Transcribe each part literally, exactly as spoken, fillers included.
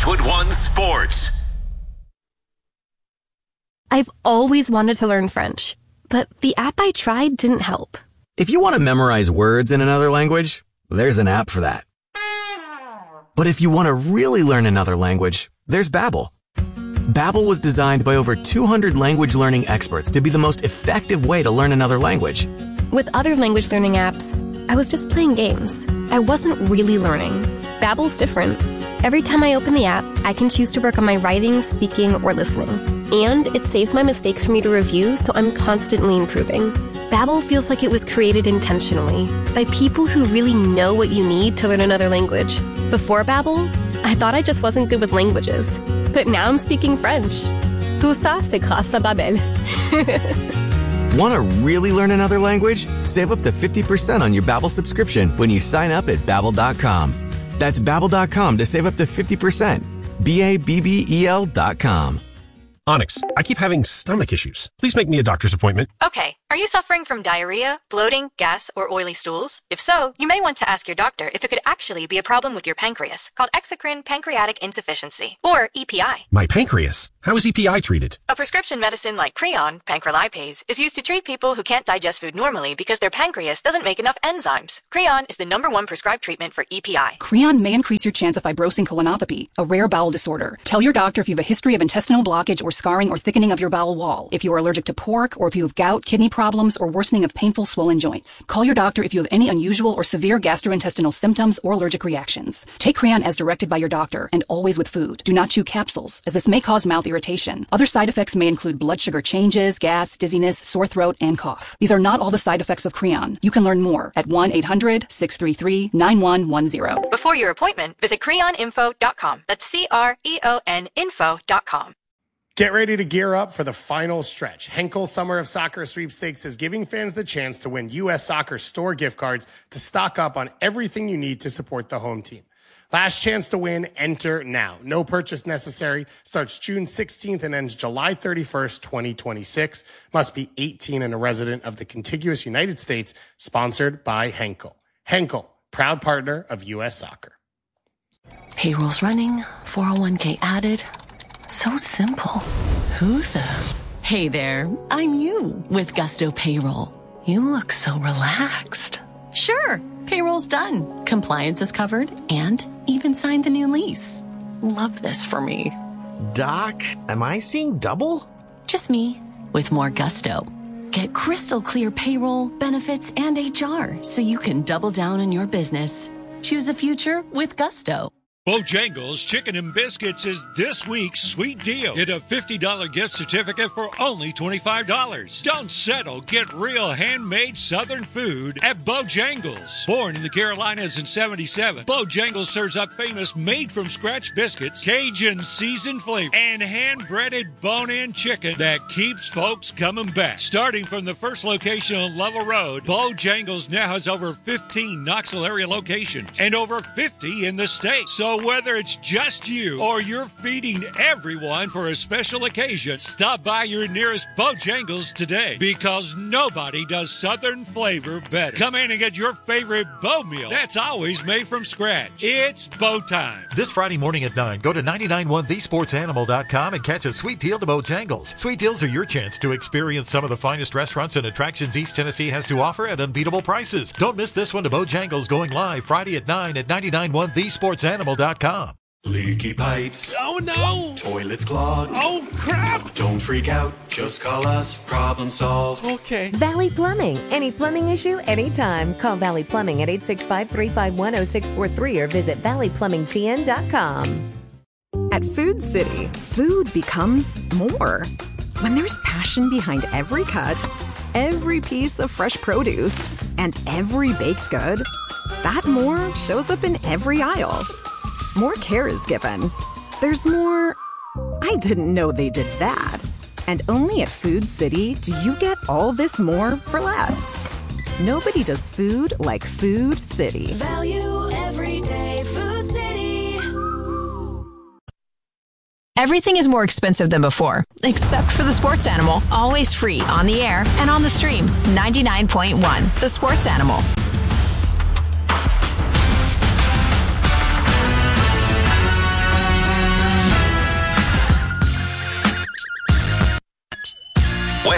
Westwood One Sports. I've always wanted to learn French, but the app I tried didn't help. If you want to memorize words in another language, there's an app for that. But if you want to really learn another language, there's Babbel. Babbel was designed by over two hundred language learning experts to be the most effective way to learn another language. With other language learning apps, I was just playing games. I wasn't really learning. Babbel's different. Every time I open the app, I can choose to work on my writing, speaking, or listening. And it saves my mistakes for me to review, so I'm constantly improving. Babbel feels like it was created intentionally by people who really know what you need to learn another language. Before Babbel, I thought I just wasn't good with languages. But now I'm speaking French. Tout ça, c'est grâce à Babbel. Want to really learn another language? Save up to fifty percent on your Babbel subscription when you sign up at Babbel dot com. That's Babbel dot com to save up to fifty percent. B A B B E L dot com. Onyx, I keep having stomach issues. Please make me a doctor's appointment. Okay. Are you suffering from diarrhea, bloating, gas, or oily stools? If so, you may want to ask your doctor if it could actually be a problem with your pancreas, called exocrine pancreatic insufficiency, or E P I. My pancreas? How is E P I treated? A prescription medicine like Creon, pancrelipase, is used to treat people who can't digest food normally because their pancreas doesn't make enough enzymes. Creon is the number one prescribed treatment for E P I. Creon may increase your chance of fibrosing colonopathy, a rare bowel disorder. Tell your doctor if you have a history of intestinal blockage or scarring or thickening of your bowel wall, if you are allergic to pork, or if you have gout, kidney problems, or worsening of painful swollen joints. Call your doctor if you have any unusual or severe gastrointestinal symptoms or allergic reactions. Take Creon as directed by your doctor, and always with food. Do not chew capsules, as this may cause mouth irritation. Other side effects may include blood sugar changes, gas, dizziness, sore throat, and cough. These are not all the side effects of Creon. You can learn more at one eight hundred, six three three, nine one one zero. Before your appointment, visit creon info dot com. That's C R E O N info dot com. Get ready to gear up for the final stretch. Henkel Summer of Soccer Sweepstakes is giving fans the chance to win U S Soccer store gift cards to stock up on everything you need to support the home team. Last chance to win, enter now. No purchase necessary. Starts June sixteenth and ends July thirty-first, twenty twenty-six. Must be eighteen and a resident of the contiguous United States. Sponsored by Henkel. Henkel, proud partner of U S Soccer. Payroll's running, four oh one k added. So simple. Who the? Hey there, I'm you with Gusto Payroll. You look so relaxed. Sure, payroll's done. Compliance is covered and even signed the new lease. Love this for me. Doc, am I seeing double? Just me with more gusto. Get crystal clear payroll, benefits, and H R so you can double down on your business. Choose a future with Gusto. Bojangles Chicken and Biscuits is this week's sweet deal. Get a fifty dollars gift certificate for only twenty-five dollars. Don't settle. Get real handmade Southern food at Bojangles. Born in the Carolinas in seventy-seven, Bojangles serves up famous made-from-scratch biscuits, Cajun seasoned flavor, and hand-breaded bone-in chicken that keeps folks coming back. Starting from the first location on Level Road, Bojangles now has over fifteen Knoxville area locations and over fifty in the state. So whether it's just you or you're feeding everyone for a special occasion, stop by your nearest Bojangles today, because nobody does Southern flavor better. Come in and get your favorite Bo meal that's always made from scratch. It's Bo time. This Friday morning at nine, go to nine nine one the sports animal dot com and catch a sweet deal to Bojangles. Sweet deals are your chance to experience some of the finest restaurants and attractions East Tennessee has to offer at unbeatable prices. Don't miss this one to Bojangles, going live Friday at nine at nine nine one the sports animal dot com. Leaky pipes. Oh no! Toilets clogged. Oh crap! Don't freak out. Just call us. Problem solved. Okay. Valley Plumbing. Any plumbing issue, anytime. Call Valley Plumbing at eight six five, three five one, zero six four three or visit valley plumbing t n dot com. At Food City, food becomes more. When there's passion behind every cut, every piece of fresh produce, and every baked good, that more shows up in every aisle. More care is given. There's more, I didn't know they did that. And only at Food City do you get all this more for less. Nobody does food like Food City. Value every day. Food City. Everything is more expensive than before, except for the Sports Animal. Always free on the air and on the stream. ninety-nine point one, The Sports Animal.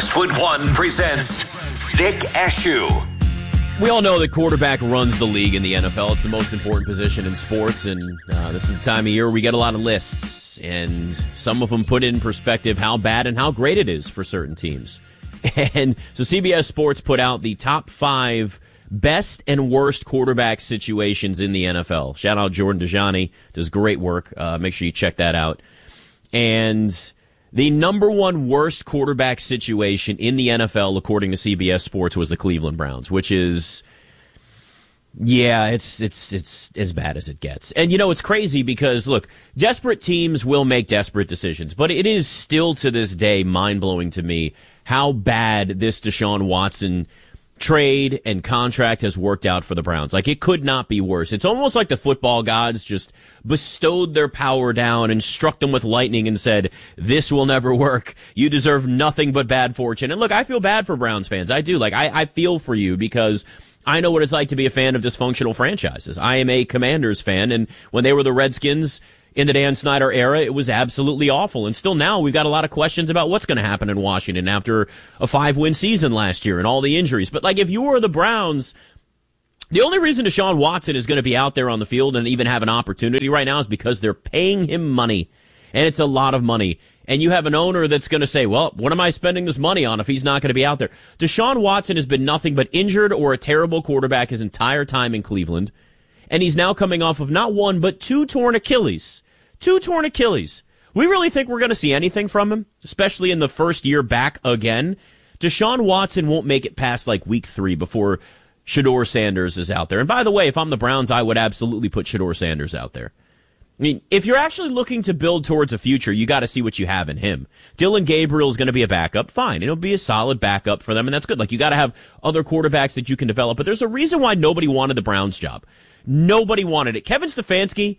Westwood One presents Nick Ashew. We all know that quarterback runs the league in the N F L. It's the most important position in sports, and uh, this is the time of year we get a lot of lists, and some of them put in perspective how bad and how great it is for certain teams. And so C B S Sports put out the top five best and worst quarterback situations in the N F L. Shout out Jordan Dajani, does great work. Uh, make sure you check that out. And the number one worst quarterback situation in the N F L, according to C B S Sports, was the Cleveland Browns, which is, yeah, it's it's it's as bad as it gets. And, you know, it's crazy because, look, desperate teams will make desperate decisions, but it is still to this day mind-blowing to me how bad this Deshaun Watson trade and contract has worked out for the Browns. Like, it could not be worse. It's almost like the football gods just bestowed their power down and struck them with lightning and said, this will never work. You deserve nothing but bad fortune. And look, I feel bad for Browns fans. I do. Like, I, I feel for you because I know what it's like to be a fan of dysfunctional franchises. I am a Commanders fan, and when they were the Redskins in the Dan Snyder era, it was absolutely awful. And still now, we've got a lot of questions about what's going to happen in Washington after a five-win season last year and all the injuries. But, like, if you were the Browns, the only reason Deshaun Watson is going to be out there on the field and even have an opportunity right now is because they're paying him money. And it's a lot of money. And you have an owner that's going to say, well, what am I spending this money on if he's not going to be out there? Deshaun Watson has been nothing but injured or a terrible quarterback his entire time in Cleveland. And he's now coming off of not one, but two torn Achilles. Two torn Achilles. We really think we're going to see anything from him, especially in the first year back again. Deshaun Watson won't make it past like week three before Shedeur Sanders is out there. And by the way, if I'm the Browns, I would absolutely put Shedeur Sanders out there. I mean, if you're actually looking to build towards a future, you got to see what you have in him. Dylan Gabriel is going to be a backup. Fine. It'll be a solid backup for them, and that's good. Like, you got to have other quarterbacks that you can develop. But there's a reason why nobody wanted the Browns job. Nobody wanted it. Kevin Stefanski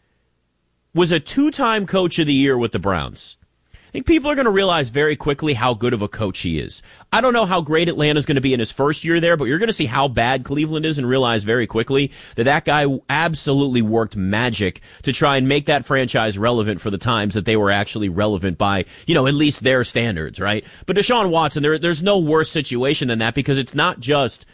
was a two-time coach of the year with the Browns. I think people are going to realize very quickly how good of a coach he is. I don't know how great Atlanta's going to be in his first year there, but you're going to see how bad Cleveland is and realize very quickly that that guy absolutely worked magic to try and make that franchise relevant for the times that they were actually relevant by, you know, at least their standards, right? But Deshaun Watson, there, there's no worse situation than that because it's not just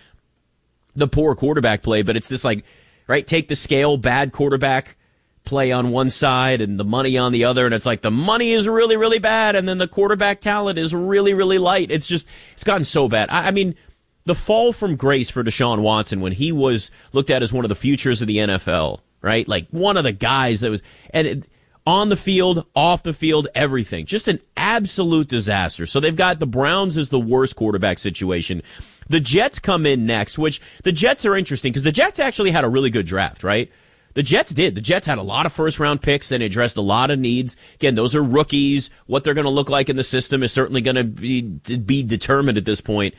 the poor quarterback play, but it's this, like, right, take the scale, bad quarterback play on one side and the money on the other, and it's like the money is really, really bad, and then the quarterback talent is really, really light. It's just, it's gotten so bad. I, I mean, the fall from grace for Deshaun Watson when he was looked at as one of the futures of the N F L, right? Like one of the guys that was, and it, on the field, off the field, everything. Just an absolute disaster. So they've got the Browns as the worst quarterback situation. The Jets come in next, which the Jets are interesting because the Jets actually had a really good draft, right? The Jets did. The Jets had a lot of first-round picks and addressed a lot of needs. Again, those are rookies. What they're going to look like in the system is certainly going to be, be determined at this point.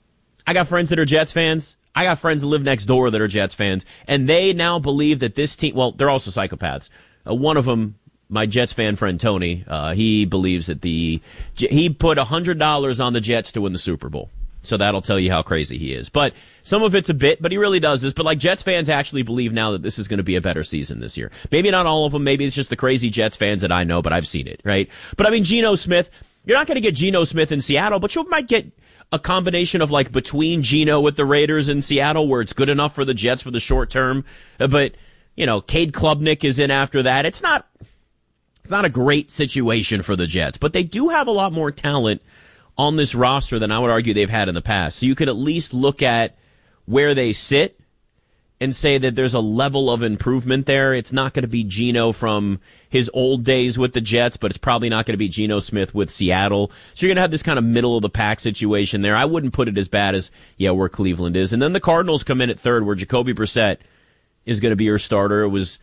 I got friends that are Jets fans. I got friends that live next door that are Jets fans. And they now believe that this team, well, they're also psychopaths. Uh, one of them, my Jets fan friend Tony, uh, he believes that the, he put one hundred dollars on the Jets to win the Super Bowl. So that'll tell you how crazy he is. But some of it's a bit, but he really does this. But like Jets fans actually believe now that this is going to be a better season this year. Maybe not all of them. Maybe it's just the crazy Jets fans that I know, but I've seen it, right? But I mean, Geno Smith, you're not going to get Geno Smith in Seattle, but you might get a combination of like between Geno with the Raiders and Seattle where it's good enough for the Jets for the short term. But, you know, Cade Klubnik is in after that. It's not, it's not a great situation for the Jets, but they do have a lot more talent on this roster than I would argue they've had in the past. So you could at least look at where they sit and say that there's a level of improvement there. It's not going to be Geno from his old days with the Jets, but it's probably not going to be Geno Smith with Seattle. So you're going to have this kind of middle-of-the-pack situation there. I wouldn't put it as bad as, yeah, where Cleveland is. And then the Cardinals come in at third, where Jacoby Brissett is going to be your starter. It was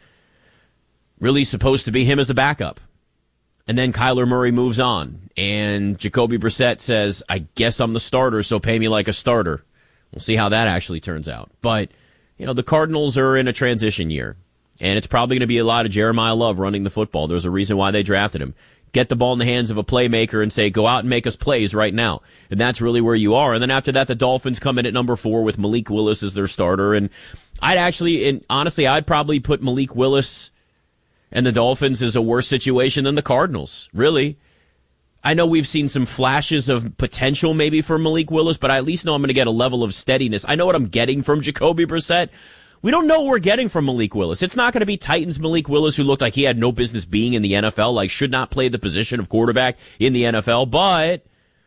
really supposed to be him as the backup. And then Kyler Murray moves on, and Jacoby Brissett says, I guess I'm the starter, so pay me like a starter. We'll see how that actually turns out. But, you know, the Cardinals are in a transition year, and it's probably going to be a lot of Jeremiah Love running the football. There's a reason why they drafted him. Get the ball in the hands of a playmaker and say, go out and make us plays right now. And that's really where you are. And then after that, the Dolphins come in at number four with Malik Willis as their starter. And I'd actually, and honestly, I'd probably put Malik Willis and the Dolphins is a worse situation than the Cardinals, really. I know we've seen some flashes of potential maybe for Malik Willis, but I at least know I'm going to get a level of steadiness. I know what I'm getting from Jacoby Brissett. We don't know what we're getting from Malik Willis. It's not going to be Titans Malik Willis, who looked like he had no business being in the N F L, like should not play the position of quarterback in the N F L. But,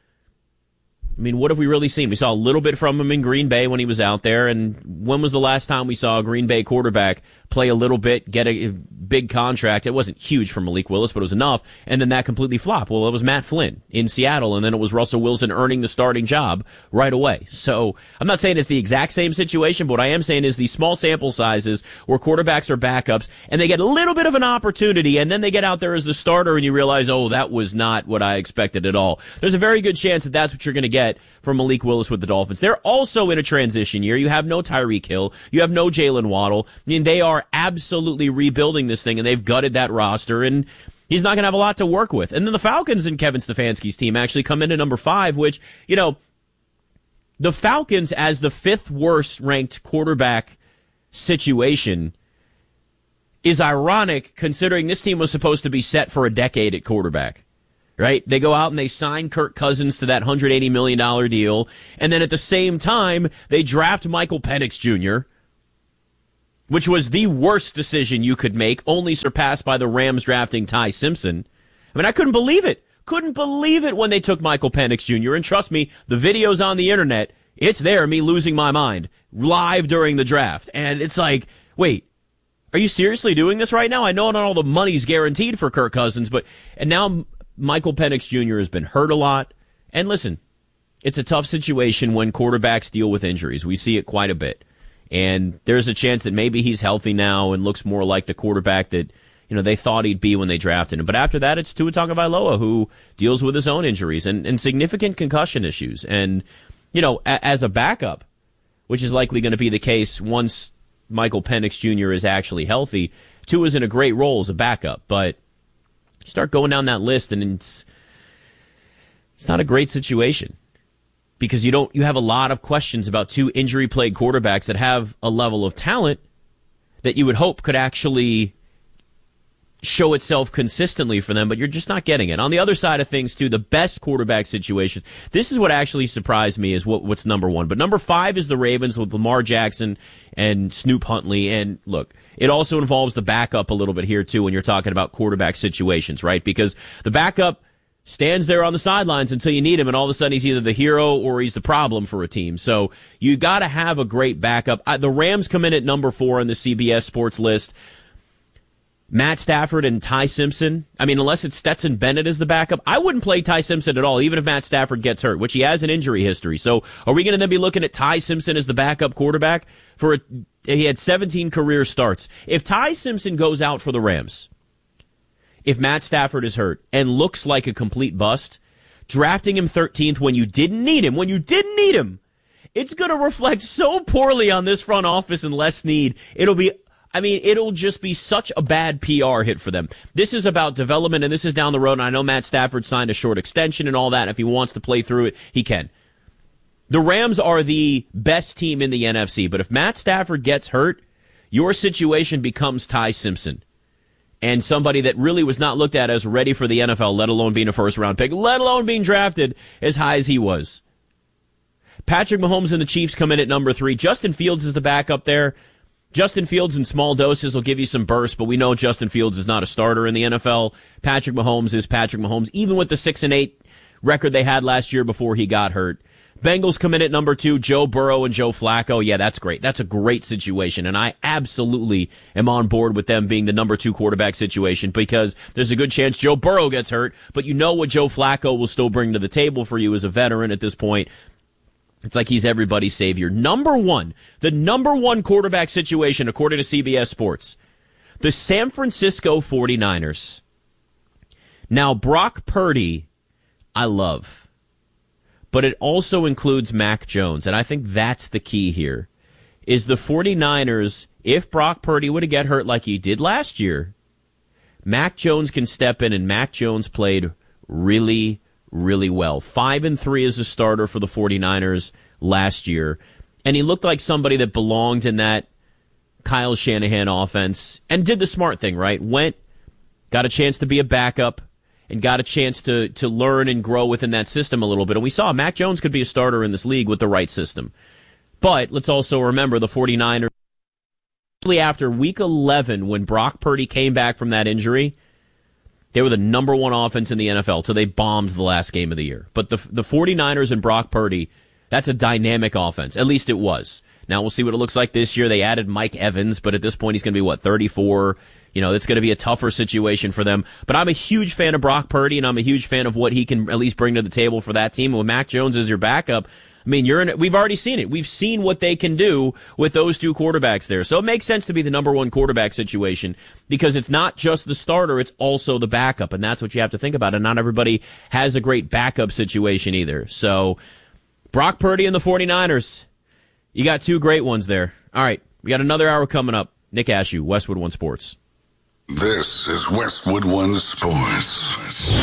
I mean, what have we really seen? We saw a little bit from him in Green Bay when he was out there. And when was the last time we saw a Green Bay quarterback play a little bit, get a big contract? It wasn't huge for Malik Willis, but it was enough. And then that completely flopped. Well, it was Matt Flynn in Seattle, and then it was Russell Wilson earning the starting job right away. So I'm not saying it's the exact same situation, but what I am saying is these small sample sizes where quarterbacks are backups and they get a little bit of an opportunity, and then they get out there as the starter and you realize, oh, that was not what I expected at all. There's a very good chance that that's what you're going to get from Malik Willis with the Dolphins. They're also in a transition year. You have no Tyreek Hill. You have no Jalen Waddle. I mean, they are absolutely rebuilding this thing, and they've gutted that roster, and he's not going to have a lot to work with. And then the Falcons and Kevin Stefanski's team actually come in at number five, which, you know, the Falcons as the fifth worst ranked quarterback situation is ironic considering this team was supposed to be set for a decade at quarterback. Right? They go out and they sign Kirk Cousins to that one hundred eighty million dollars deal. And then at the same time, they draft Michael Penix Junior, which was the worst decision you could make, only surpassed by the Rams drafting Ty Simpson. I mean, I couldn't believe it. Couldn't believe it when they took Michael Penix Junior And trust me, the video's on the internet. It's there, me losing my mind, live during the draft. And it's like, wait, are you seriously doing this right now? I know not all the money's guaranteed for Kirk Cousins, but, and now Michael Penix Junior has been hurt a lot. And listen, it's a tough situation when quarterbacks deal with injuries. We see it quite a bit. And there's a chance that maybe he's healthy now and looks more like the quarterback that, you know, they thought he'd be when they drafted him. But after that, it's Tua Tagovailoa who deals with his own injuries and, and significant concussion issues. And, you know, a, as a backup, which is likely going to be the case once Michael Penix Junior is actually healthy, Tua's in a great role as a backup. But start going down that list, and it's it's not a great situation because you don't you have a lot of questions about two injury-plagued quarterbacks that have a level of talent that you would hope could actually show itself consistently for them, but you're just not getting it. On the other side of things, too, the best quarterback situation, this is what actually surprised me is what what's number one. But number five is the Ravens with Lamar Jackson and Snoop Huntley. And look, it also involves the backup a little bit here, too, when you're talking about quarterback situations, right? Because the backup stands there on the sidelines until you need him, and all of a sudden he's either the hero or he's the problem for a team. So you got to have a great backup. I, the Rams come in at number four on the C B S Sports list. Matt Stafford and Ty Simpson. I mean, unless it's Stetson Bennett as the backup, I wouldn't play Ty Simpson at all, even if Matt Stafford gets hurt, which he has an injury history. So are we going to then be looking at Ty Simpson as the backup quarterback? For a, he had seventeen career starts. If Ty Simpson goes out for the Rams, if Matt Stafford is hurt and looks like a complete bust, drafting him thirteenth when you didn't need him, when you didn't need him, it's going to reflect so poorly on this front office and Les Snead. It'll be I mean, it'll just be such a bad P R hit for them. This is about development, and this is down the road, and I know Matt Stafford signed a short extension and all that, and if he wants to play through it, he can. The Rams are the best team in the N F C, but if Matt Stafford gets hurt, your situation becomes Ty Simpson, and somebody that really was not looked at as ready for the N F L, let alone being a first-round pick, let alone being drafted as high as he was. Patrick Mahomes and the Chiefs come in at number three. Justin Fields is the backup there. Justin Fields in small doses will give you some burst, but we know Justin Fields is not a starter in the N F L. Patrick Mahomes is Patrick Mahomes, even with the six and eight record they had last year before he got hurt. Bengals come in at number two, Joe Burrow and Joe Flacco. Yeah, that's great. That's a great situation, and I absolutely am on board with them being the number two quarterback situation because there's a good chance Joe Burrow gets hurt, but you know what Joe Flacco will still bring to the table for you as a veteran at this point. It's like he's everybody's savior. Number one, the number one quarterback situation, according to C B S Sports, the San Francisco forty-niners. Now, Brock Purdy, I love, but it also includes Mac Jones, and I think that's the key here, is the forty-niners, if Brock Purdy were to get hurt like he did last year, Mac Jones can step in, and Mac Jones played really really well. Five and three as a starter for the forty-niners last year. And he looked like somebody that belonged in that Kyle Shanahan offense and did the smart thing, right? Went, got a chance to be a backup, and got a chance to to learn and grow within that system a little bit. And we saw Mac Jones could be a starter in this league with the right system. But let's also remember the 49ers, after week eleven, when Brock Purdy came back from that injury, they were the number one offense in the N F L, so they bombed the last game of the year. But the the 49ers and Brock Purdy, that's a dynamic offense. At least it was. Now we'll see what it looks like this year. They added Mike Evans, but at this point he's going to be, what, thirty-four? You know, it's going to be a tougher situation for them. But I'm a huge fan of Brock Purdy, and I'm a huge fan of what he can at least bring to the table for that team. And with Mac Jones as your backup, I mean, you're in it. We've already seen it. We've seen what they can do with those two quarterbacks there. So it makes sense to be the number one quarterback situation because it's not just the starter, it's also the backup. And that's what you have to think about. And not everybody has a great backup situation either. So Brock Purdy and the 49ers, you got two great ones there. All right, we got another hour coming up. Nick Ashew, Westwood One Sports. This is Westwood One Sports.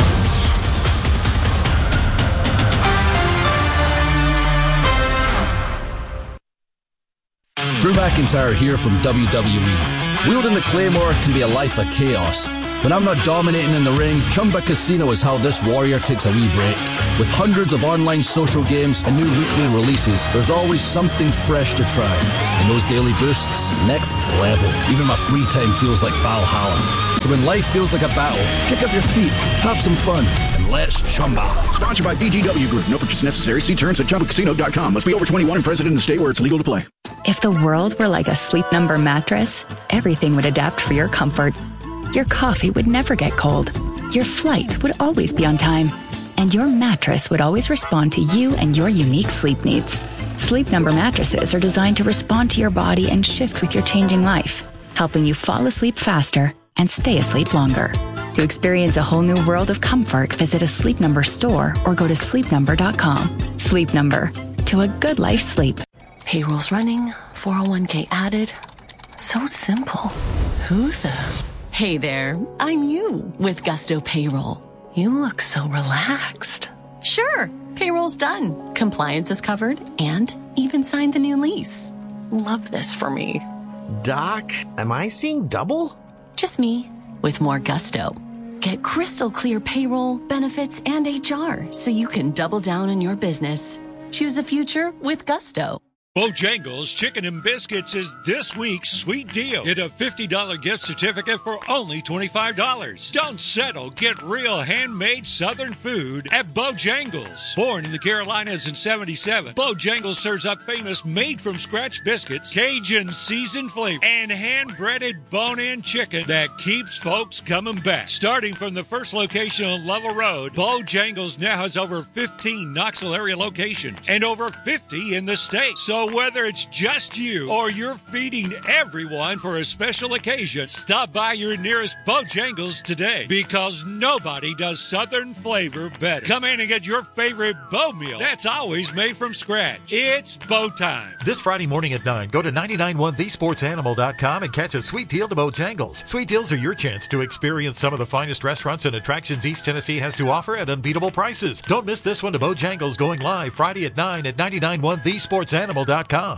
Drew McIntyre here from W W E. Wielding the Claymore can be a life of chaos. When I'm not dominating in the ring, Chumba Casino is how this warrior takes a wee break. With hundreds of online social games and new weekly releases, there's always something fresh to try. And those daily boosts, next level. Even my free time feels like Valhalla. So when life feels like a battle, kick up your feet, have some fun, and let's Chumba. Sponsored by B G W Group. No purchase necessary. See terms at chumba casino dot com. Must be over twenty-one and present in the state where it's legal to play. If the world were like a Sleep Number mattress, everything would adapt for your comfort. Your coffee would never get cold. Your flight would always be on time. And your mattress would always respond to you and your unique sleep needs. Sleep Number mattresses are designed to respond to your body and shift with your changing life, helping you fall asleep faster and stay asleep longer. To experience a whole new world of comfort, visit a Sleep Number store or go to sleep number dot com. Sleep Number. To a good life sleep. Payroll's running, four oh one k added. So simple. Who the... Hey there, I'm you with Gusto Payroll. You look so relaxed. Sure, payroll's done. Compliance is covered and even signed the new lease. Love this for me. Doc, am I seeing double? Just me with more gusto. Get crystal clear payroll, benefits, and H R so you can double down in your business. Choose a future with Gusto. Bojangles Chicken and Biscuits is this week's sweet deal. Get a fifty dollars gift certificate for only twenty-five dollars. Don't settle. Get real handmade Southern food at Bojangles. Born in the Carolinas in seventy-seven, Bojangles serves up famous made-from-scratch biscuits, Cajun seasoned flavor, and hand-breaded bone-in chicken that keeps folks coming back. Starting from the first location on Level Road, Bojangles now has over fifteen Knoxville area locations and over fifty in the state. So whether it's just you or you're feeding everyone for a special occasion, stop by your nearest Bojangles today because nobody does Southern flavor better. Come in and get your favorite Bo meal that's always made from scratch. It's Bo time. This Friday morning at nine, go to nine nine one the sports animal dot com and catch a sweet deal to Bojangles. Sweet deals are your chance to experience some of the finest restaurants and attractions East Tennessee has to offer at unbeatable prices. Don't miss this one to Bojangles going live Friday at nine at nine nine one the sports animal dot com.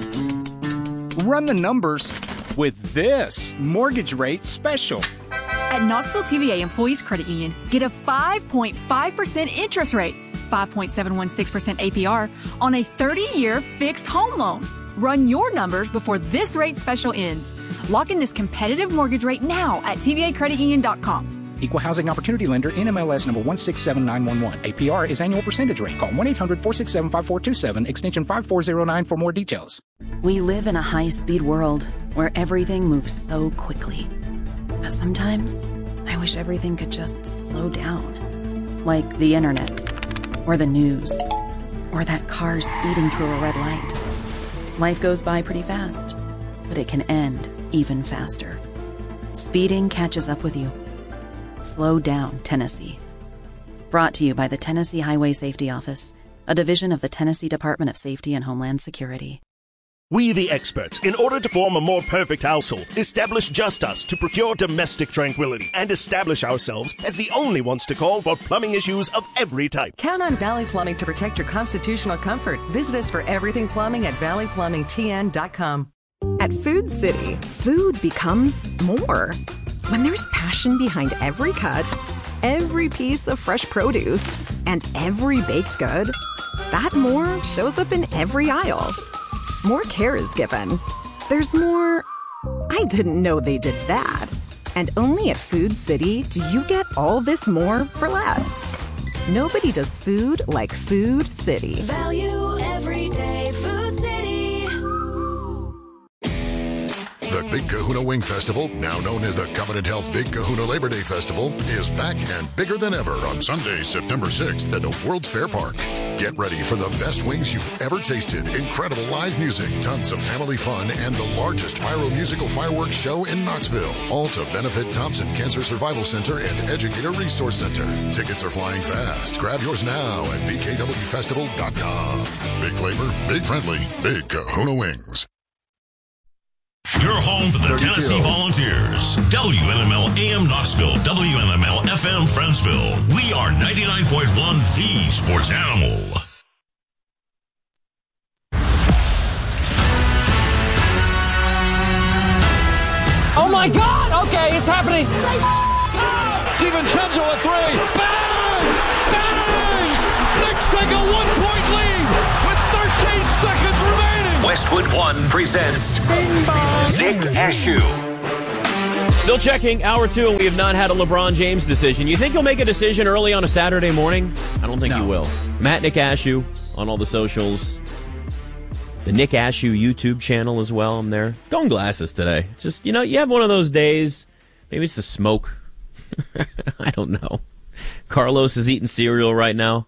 Run the numbers with this mortgage rate special. At Knoxville T V A Employees Credit Union, get a five point five percent interest rate, five point seven one six percent A P R on a thirty-year fixed home loan. Run your numbers before this rate special ends. Lock in this competitive mortgage rate now at T V A credit union dot com. Equal Housing Opportunity Lender, N M L S number one six seven nine one one. A P R is annual percentage rate. Call one eight hundred four six seven five four two seven, extension five four zero nine for more details. We live in a high-speed world where everything moves so quickly. But sometimes, I wish everything could just slow down. Like the internet, or the news, or that car speeding through a red light. Life goes by pretty fast, but it can end even faster. Speeding catches up with you. Slow down, Tennessee. Brought to you by the Tennessee Highway Safety Office, a division of the Tennessee Department of Safety and Homeland Security. We the experts, in order to form a more perfect household, establish Just Us to procure domestic tranquility, and establish ourselves as the only ones to call for plumbing issues of every type. Count on Valley Plumbing to protect your constitutional comfort. Visit us for everything plumbing at valley plumbing t n dot com. At Food City, food becomes more. When there's passion behind every cut, every piece of fresh produce, and every baked good, that more shows up in every aisle. More care is given. There's more... I didn't know they did that. And only at Food City do you get all this more for less. Nobody does food like Food City. Value every day. Food City. The Big Kahuna Wing Festival, now known as the Covenant Health Big Kahuna Labor Day Festival, is back and bigger than ever on Sunday, September sixth at the World's Fair Park. Get ready for the best wings you've ever tasted, incredible live music, tons of family fun, and the largest pyro musical fireworks show in Knoxville. All to benefit Thompson Cancer Survival Center and Educator Resource Center. Tickets are flying fast. Grab yours now at b k w festival dot com. Big flavor, big friendly, Big Kahuna Wings. Your home for the Tennessee Volunteers. W N M L A M Knoxville, W N M L F M Friendsville. We are ninety-nine point one The Sports Animal. Oh my God! Okay, it's happening. DiVincenzo a three. Bang! Bang! Knicks take a one-point lead with thirteen seconds remaining. Westwood One presents Nick Ashew. Still checking hour two, and we have not had a LeBron James decision. You think he'll make a decision early on a Saturday morning? I don't think no. he will. Matt Nick Ashew on all the socials. The Nick Ashew YouTube channel as well. I'm there. Going glasses today. Just, you know, you have one of those days. Maybe it's the smoke. I don't know. Carlos is eating cereal right now.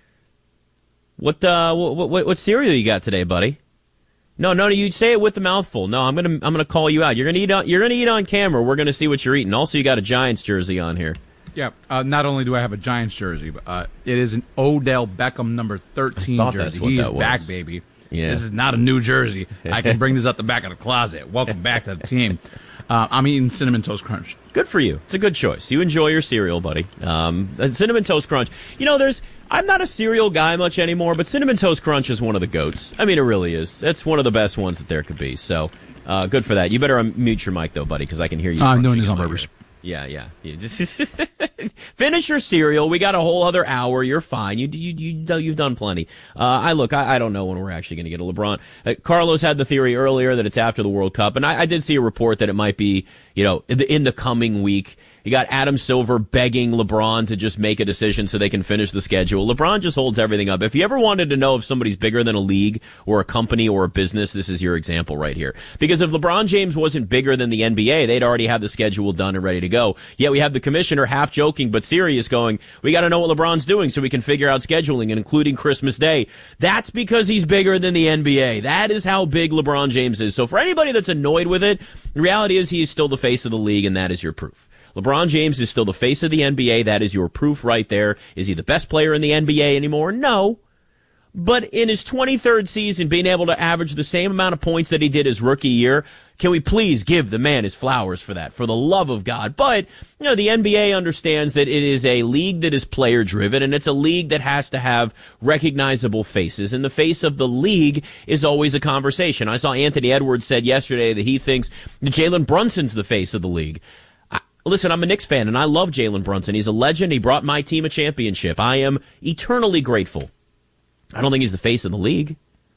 What uh, what, what what cereal you got today, buddy? No, no, you say it with the mouthful. No, I'm gonna I'm gonna call you out. You're gonna eat on you're gonna eat on camera. We're gonna see what you're eating. Also, you got a Giants jersey on here. Yeah. Uh, not only do I have a Giants jersey, but uh, it is an Odell Beckham number thirteen I thought jersey. That's what He's that was. back, baby. Yeah. This is not a new jersey. I can bring this out the back of the closet. Welcome back to the team. Uh, I'm eating Cinnamon Toast Crunch. Good for you. It's a good choice. You enjoy your cereal, buddy. Um, Cinnamon Toast Crunch. You know, there's. I'm not a cereal guy much anymore, but Cinnamon Toast Crunch is one of the goats. I mean, it really is. It's one of the best ones that there could be. So, uh, good for that. You better unmute your mic, though, buddy, because I can hear you. Uh, I'm doing this on purpose. Yeah, yeah. yeah. Just finish your cereal. We got a whole other hour. You're fine. You you you you've done plenty. Uh, I look. I, I don't know when we're actually going to get a LeBron. Uh, Carlos had the theory earlier that it's after the World Cup, and I, I did see a report that it might be, you know, in the, in the coming week. You got Adam Silver begging LeBron to just make a decision so they can finish the schedule. LeBron just holds everything up. If you ever wanted to know if somebody's bigger than a league or a company or a business, this is your example right here. Because if LeBron James wasn't bigger than the N B A, they'd already have the schedule done and ready to go. Yet we have the commissioner half joking but serious going, we got to know what LeBron's doing so we can figure out scheduling and including Christmas Day. That's because he's bigger than the N B A. That is how big LeBron James is. So for anybody that's annoyed with it, the reality is he is still the face of the league, and that is your proof. LeBron James is still the face of the N B A. That is your proof right there. Is he the best player in the N B A anymore? No. But in his twenty-third season, being able to average the same amount of points that he did his rookie year, can we please give the man his flowers for that, for the love of God? But, you know, the N B A understands that it is a league that is player-driven, and it's a league that has to have recognizable faces. And the face of the league is always a conversation. I saw Anthony Edwards said yesterday that he thinks that Jalen Brunson's the face of the league. Listen, I'm a Knicks fan, and I love Jalen Brunson. He's a legend. He brought my team a championship. I am eternally grateful. I don't think he's the face of the league.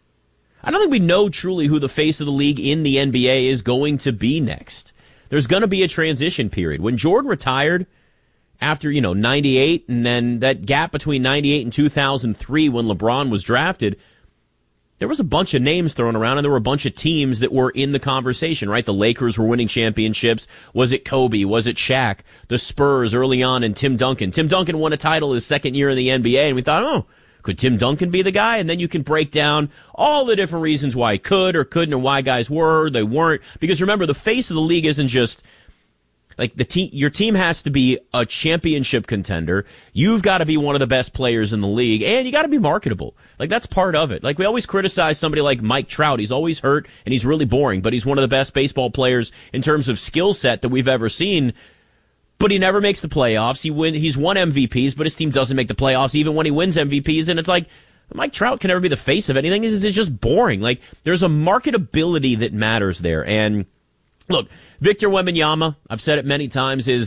I don't think we know truly who the face of the league in the N B A is going to be next. There's going to be a transition period. When Jordan retired after, you know, ninety-eight, and then that gap between ninety-eight and two thousand three when LeBron was drafted, there was a bunch of names thrown around, and there were a bunch of teams that were in the conversation, right? The Lakers were winning championships. Was it Kobe? Was it Shaq? The Spurs early on, and Tim Duncan. Tim Duncan won a title his second year in the N B A, and we thought, oh, could Tim Duncan be the guy? And then you can break down all the different reasons why he could or couldn't, or why guys were or they weren't. Because remember, the face of the league isn't just like the team. Your team has to be a championship contender. You've got to be one of the best players in the league, and you got to be marketable. Like, that's part of it. Like, we always criticize somebody like Mike Trout. He's always hurt and he's really boring, but he's one of the best baseball players in terms of skill set that we've ever seen. But he never makes the playoffs. He win. He's won M V Ps, but his team doesn't make the playoffs even when he wins M V Ps. And it's like, Mike Trout can never be the face of anything. It's just boring. Like, there's a marketability that matters there. And look, Victor Wembanyama, I've said it many times, is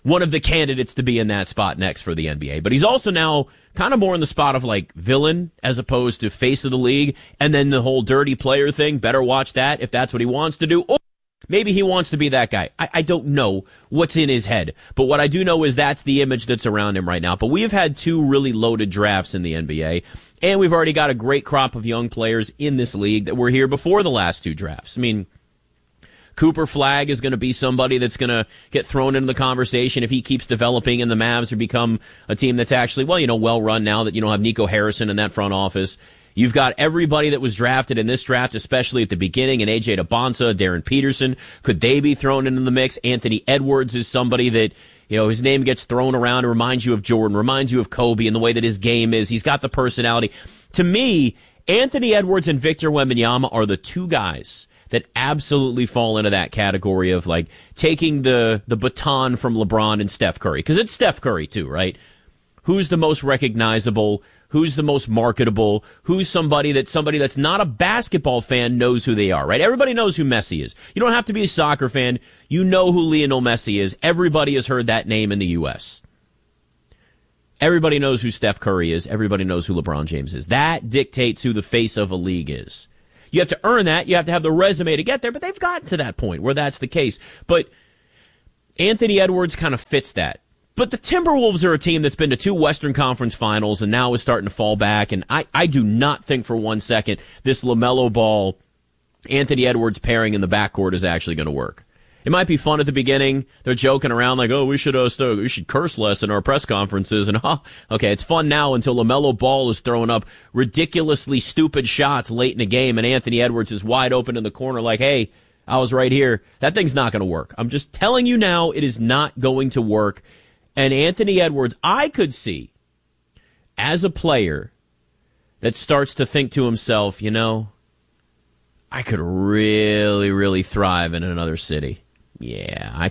one of the candidates to be in that spot next for the N B A. But he's also now kind of more in the spot of like villain as opposed to face of the league. And then the whole dirty player thing, better watch that if that's what he wants to do. Or maybe he wants to be that guy. I, I don't know what's in his head. But what I do know is that's the image that's around him right now. But we have had two really loaded drafts in the N B A. And we've already got a great crop of young players in this league that were here before the last two drafts. I mean, Cooper Flagg is going to be somebody that's going to get thrown into the conversation if he keeps developing and the Mavs or become a team that's actually, well, you know, well run now that you don't have Nico Harrison in that front office. You've got everybody that was drafted in this draft, especially at the beginning, and A J DeBonsa, Darren Peterson. Could they be thrown into the mix? Anthony Edwards is somebody that, you know, his name gets thrown around and reminds you of Jordan, reminds you of Kobe and the way that his game is. He's got the personality. To me, Anthony Edwards and Victor Wembanyama are the two guys that absolutely fall into that category of like taking the, the baton from LeBron and Steph Curry. Cause it's Steph Curry too, right? Who's the most recognizable? Who's the most marketable? Who's somebody that somebody that's not a basketball fan knows who they are, right? Everybody knows who Messi is. You don't have to be a soccer fan. You know who Lionel Messi is. Everybody has heard that name in the U S. Everybody knows who Steph Curry is. Everybody knows who LeBron James is. That dictates who the face of a league is. You have to earn that. You have to have the resume to get there, but they've gotten to that point where that's the case. But Anthony Edwards kind of fits that. But the Timberwolves are a team that's been to two Western Conference finals and now is starting to fall back. And I, I do not think for one second this LaMelo Ball, Anthony Edwards pairing in the backcourt is actually going to work. It might be fun at the beginning. They're joking around like, oh, we should uh, st- we should curse less in our press conferences. And, huh, okay, it's fun now until LaMelo Ball is throwing up ridiculously stupid shots late in the game and Anthony Edwards is wide open in the corner like, hey, I was right here. That thing's not going to work. I'm just telling you now, it is not going to work. And Anthony Edwards, I could see as a player that starts to think to himself, you know, I could really, really thrive in another city. Yeah, I,